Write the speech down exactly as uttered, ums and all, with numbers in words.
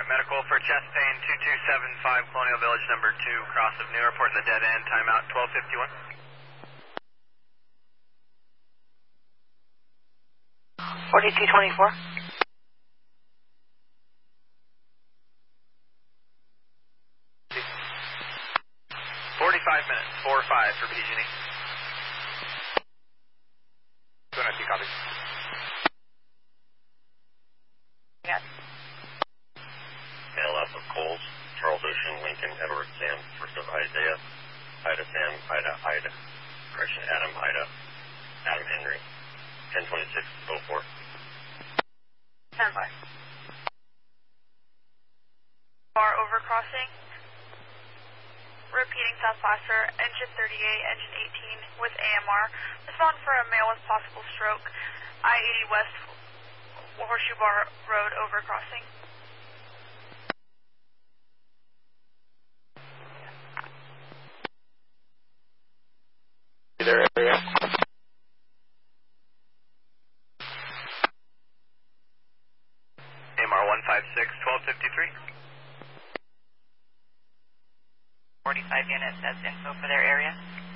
medical for chest pain, two two seven five Colonial Village, number two, cross of New Airport in the dead end, timeout twelve fifty-one. forty-two twenty-four. forty-five minutes, four five for P G and E. two ninety, copy. Yes. Mail out of Coles, Charles Ocean, Lincoln, Edward, Sam, first of Isaiah, Ida, Sam, Ida, Ida, correction, Adam, Ida, Adam, Henry, ten twenty-six oh four. Stand by. Bar overcrossing. Repeating South Placer, engine thirty-eight, engine eighteen with A M R. Respond for a male with possible stroke. I eighty West Horseshoe Bar Road overcrossing. Their area. A M R one five six, twelve fifty-three. forty-five units, that's info for their area.